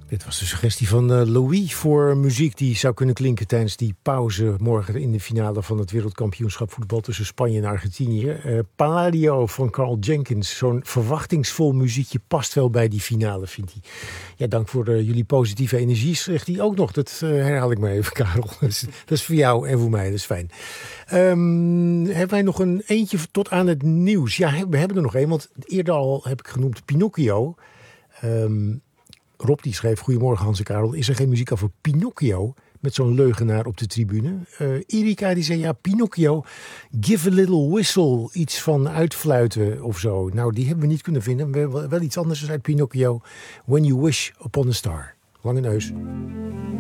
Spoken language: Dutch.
Dit was de suggestie van Louis voor muziek die zou kunnen klinken tijdens die pauze morgen in de finale van het wereldkampioenschap voetbal tussen Spanje en Argentinië. Palladio van Carl Jenkins, zo'n verwachtingsvol muziekje past wel bij die finale, vindt hij. Ja, dank voor jullie positieve energie, zegt hij ook nog. Dat herhaal ik maar even, Karel. Dat is voor jou en voor mij, dat is fijn. Hebben wij nog een eentje tot aan het nieuws? Ja, we hebben er nog één, want eerder al heb ik genoemd Pinocchio. Rob die schreef, goedemorgen Hans en Karel, is er geen muziek over Pinocchio met zo'n leugenaar op de tribune? Erika die zei, ja, Pinocchio, give a little whistle, iets van uitfluiten of zo. Nou, die hebben we niet kunnen vinden. We hebben wel iets anders uit Pinocchio, When You Wish Upon a Star. Lange neus.